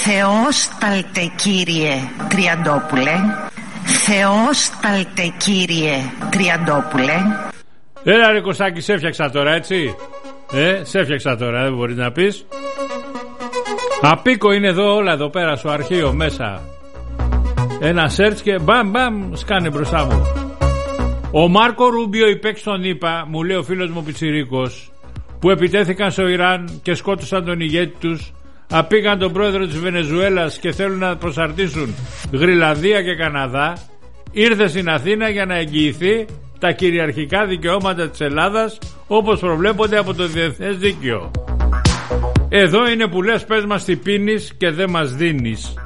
Θεός ταλτε κύριε Τριαντόπουλε. Θεός ταλτε κύριε Τριαντόπουλε. Έλα ρε Κωστάκη, σε έφτιαξα τώρα, έτσι. Σε έφτιαξα τώρα, δεν μπορείς να πεις. Απίκο είναι εδώ, όλα εδώ πέρα στο αρχείο μέσα. Ένα search και μπαμ σκάνε μπροστά μου. Ο Μάρκο Ρούμπιο, η παίκτης των ΗΠΑ, μου λέει ο φίλος μου Πιτσιρίκος, που επιτέθηκαν στο Ιράν και σκότωσαν τον ηγέτη τους, απήγαν τον πρόεδρο της Βενεζουέλας και θέλουν να προσαρτήσουν Γρυλανδία και Καναδά, ήρθε στην Αθήνα για να εγγυηθεί τα κυριαρχικά δικαιώματα της Ελλάδας όπως προβλέπονται από το διεθνές δίκαιο. Εδώ είναι που λες, πες μας τι πίνεις και δεν μας δίνεις.